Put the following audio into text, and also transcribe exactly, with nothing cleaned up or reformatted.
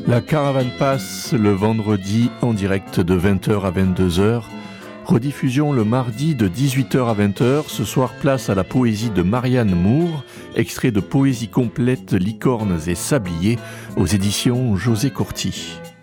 La caravane passe le vendredi en direct de vingt heures à vingt-deux heures. Rediffusion le mardi de dix-huit heures à vingt heures. Ce soir, place à la poésie de Marianne Moore, extrait de Poésie complète, licornes et sabliers aux éditions José Courty.